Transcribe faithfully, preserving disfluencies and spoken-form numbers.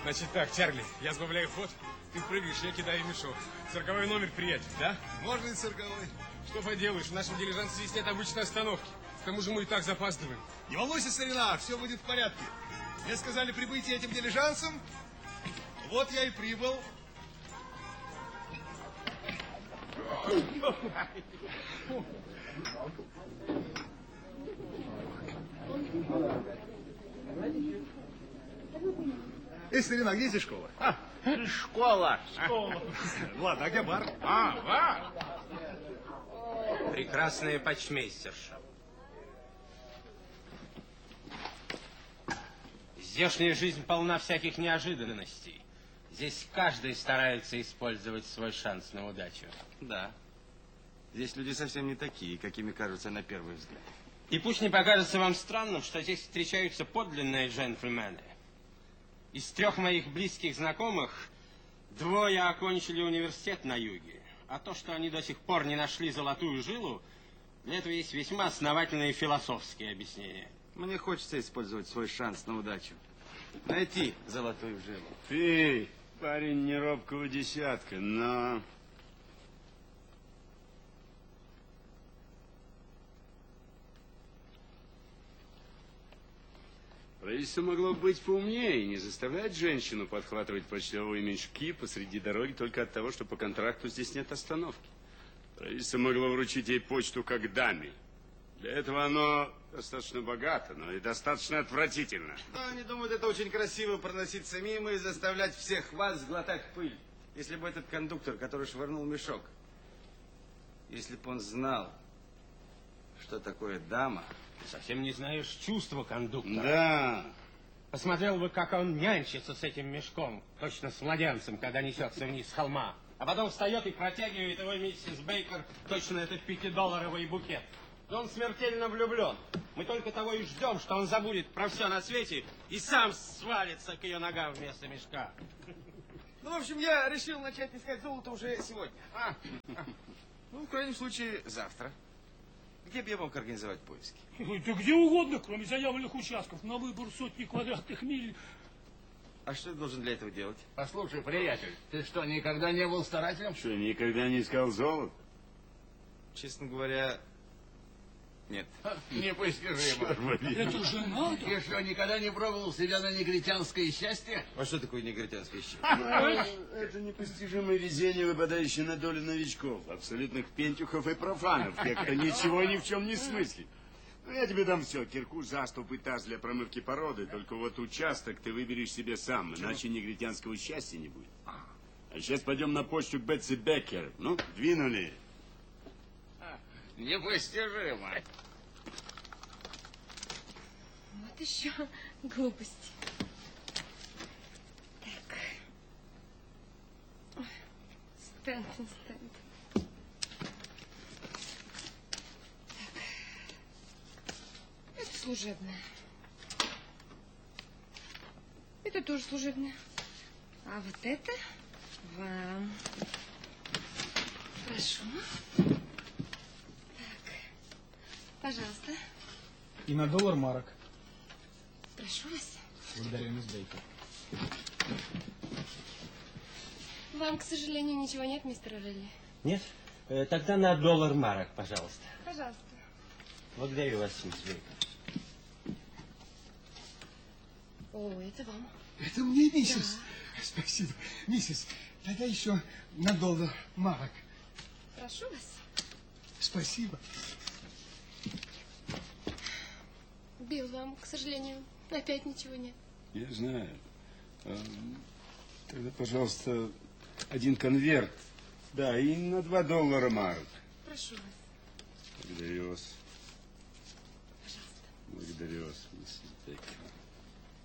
Значит так, Чарли, я сбавляю ход, ты прыгаешь, я кидаю мешок. Цирковой номер, приятель, да? Можно и цирковой. Что поделаешь, в нашем дилижансе здесь нет обычной остановки. К тому же мы и так запаздываем. Не волнуйся, старина, все будет в порядке. Мне сказали прибыть этим дилижансом. Вот я и прибыл. Эй, старина, где здесь школа? А, школа. Школа. Ладно, а где бар? А, бар. Прекрасная почмейстерша. Здешняя жизнь полна всяких неожиданностей. Здесь каждый старается использовать свой шанс на удачу. Да. Здесь люди совсем не такие, какими кажутся на первый взгляд. И пусть не покажется вам странным, что здесь встречаются подлинные джентльмены. Из трех моих близких знакомых двое окончили университет на юге. А то, что они до сих пор не нашли золотую жилу, для этого есть весьма основательные философские объяснения. Мне хочется использовать свой шанс на удачу. Найти золотую жилу. Ты, парень не робкого десятка, но... Правительство могло быть поумнее и не заставлять женщину подхватывать почтовые мешки посреди дороги только от того, что по контракту здесь нет остановки. Правительство могло вручить ей почту как даме. Для этого оно достаточно богато, но и достаточно отвратительно. Но они думают, это очень красиво проноситься мимо и заставлять всех вас глотать пыль. Если бы этот кондуктор, который швырнул мешок, если бы он знал, что такое дама... Ты совсем не знаешь чувства кондуктора. Да. Посмотрел бы, как он нянчится с этим мешком, точно с младенцем, когда несется вниз с холма. А потом встает и протягивает его миссис Бейкер, точно это пятидолларовый букет. Но он смертельно влюблен. Мы только того и ждем, что он забудет про все на свете и сам свалится к ее ногам вместо мешка. Ну, в общем, я решил начать искать золото уже сегодня. А? Ну, в крайнем случае, завтра. Где бы я мог организовать поиски? Да где угодно, кроме заявленных участков. На выбор сотни квадратных миль. А что я должен для этого делать? Послушай, приятель, ты что, никогда не был старателем? Что, никогда не искал золото? Честно говоря, нет. Непостижимо. Это же надо. Ты что, никогда не пробовал себя на негритянское счастье? А что такое негритянское счастье? Это непостижимое везение, выпадающее на долю новичков, абсолютных пентюхов и профанов, тех, кто ничего ни в чем не смыслит. Ну, я тебе дам все, кирку, заступ и таз для промывки породы, только вот участок ты выберешь себе сам, иначе негритянского счастья не будет. А сейчас пойдем на почту к Бетси Беккер. Ну, двинули. Непостижимо. Вот еще глупости. Так. Ой, Стэнтон, Стэнтон. Так. Это служебное. Это тоже служебное. А вот это вам. Прошу. Пожалуйста. И на доллар марок. Прошу вас. Благодарю, мисс Бейкер. Вам, к сожалению, ничего нет, мистер Орелли? Нет? Э, тогда на доллар марок, пожалуйста. Пожалуйста. Благодарю вас, мисс Бейкер. О, это вам. Это мне, миссис? Да. Спасибо. Миссис, тогда еще на доллар марок. Прошу вас. Спасибо. Билл, вам, к сожалению, опять ничего нет. Я знаю. Тогда, пожалуйста, один конверт. Да, и на два доллара марок. Прошу вас. Благодарю вас. Пожалуйста. Благодарю вас, миссис Бейкер.